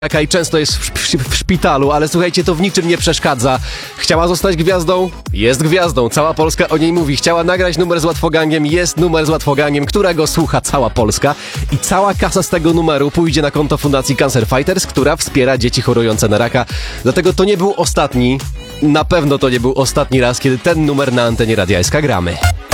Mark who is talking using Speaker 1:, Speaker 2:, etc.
Speaker 1: i często jest w szpitalu, ale słuchajcie, to w niczym nie przeszkadza. Chciała zostać gwiazdą? Jest gwiazdą. Cała Polska o niej mówi. Chciała nagrać numer z Łatwogangiem? Jest numer z Łatwogangiem, którego słucha cała Polska. I cała kasa z tego numeru pójdzie na konto Fundacji Cancer Fighters, która wspiera dzieci chorujące na raka. Dlatego to nie był ostatni, na pewno to nie był ostatni raz, kiedy ten numer na antenie Radia SK gramy.